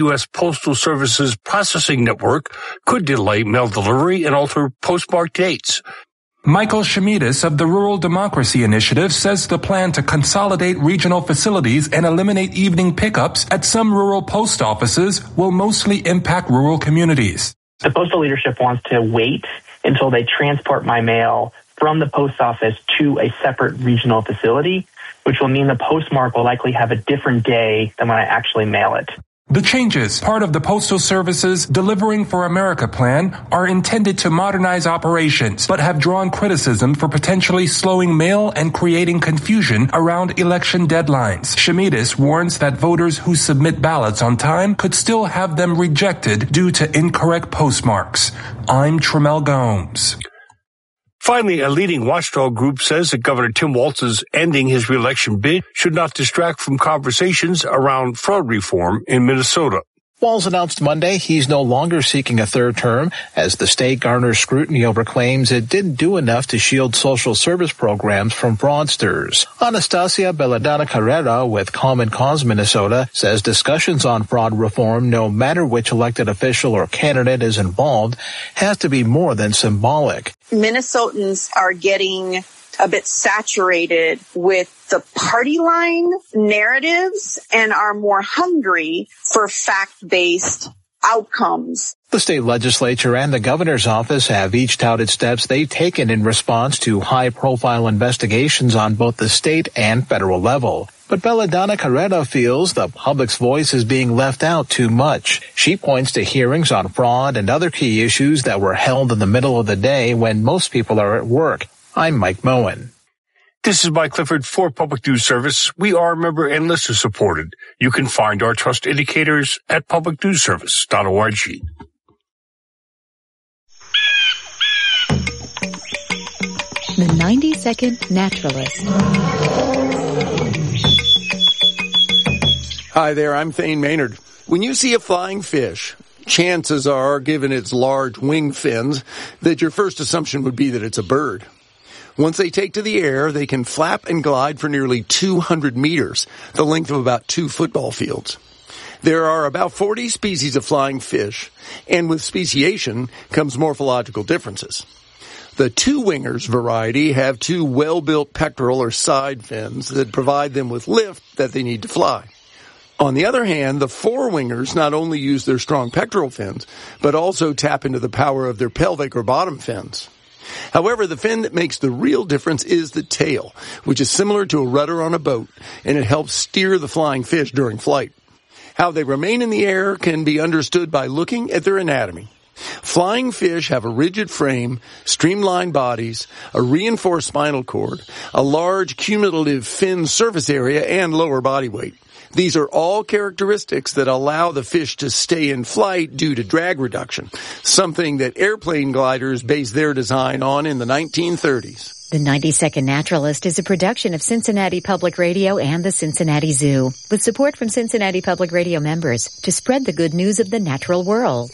U.S. Postal Service's processing network could delay mail delivery and alter postmark dates. Michael Shemidis of the Rural Democracy Initiative says the plan to consolidate regional facilities and eliminate evening pickups at some rural post offices will mostly impact rural communities. The postal leadership wants to wait until they transport my mail from the post office to a separate regional facility, which will mean the postmark will likely have a different day than when I actually mail it. The changes, part of the Postal Service's Delivering for America plan, are intended to modernize operations, but have drawn criticism for potentially slowing mail and creating confusion around election deadlines. Shemidis warns that voters who submit ballots on time could still have them rejected due to incorrect postmarks. I'm Tremel Gomes. Finally, a leading watchdog group says that Governor Tim Walz's ending his reelection bid should not distract from conversations around fraud reform in Minnesota. Walz announced Monday he's no longer seeking a third term as the state garners scrutiny over claims it didn't do enough to shield social service programs from fraudsters. Anastasia Belladonna Carrera with Common Cause Minnesota says discussions on fraud reform, no matter which elected official or candidate is involved, has to be more than symbolic. Minnesotans are getting a bit saturated with the party line narratives and are more hungry for fact-based outcomes. The state legislature and the governor's office have each touted steps they've taken in response to high-profile investigations on both the state and federal level. But Belladonna Carrera feels the public's voice is being left out too much. She points to hearings on fraud and other key issues that were held in the middle of the day when most people are at work. I'm Mike Moen. This is Mike Clifford for Public News Service. We are member and listener supported. You can find our trust indicators at publicnewsservice.org. The 90-Second Naturalist. Hi there, I'm Thane Maynard. When you see a flying fish, chances are, given its large wing fins, that your first assumption would be that it's a bird. Once they take to the air, they can flap and glide for nearly 200 meters, the length of about 2 football fields. There are about 40 species of flying fish, and with speciation comes morphological differences. The two-wingers variety have 2 well-built pectoral or side fins that provide them with lift that they need to fly. On the other hand, the four-wingers not only use their strong pectoral fins, but also tap into the power of their pelvic or bottom fins. However, the fin that makes the real difference is the tail, which is similar to a rudder on a boat, and it helps steer the flying fish during flight. How they remain in the air can be understood by looking at their anatomy. Flying fish have a rigid frame, streamlined bodies, a reinforced spinal cord, a large cumulative fin surface area, and lower body weight. These are all characteristics that allow the fish to stay in flight due to drag reduction, something that airplane gliders based their design on in the 1930s. The 90-Second Naturalist is a production of Cincinnati Public Radio and the Cincinnati Zoo, with support from Cincinnati Public Radio members to spread the good news of the natural world.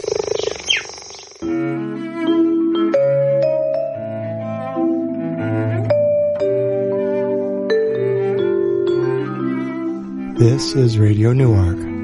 This is Radio Newark.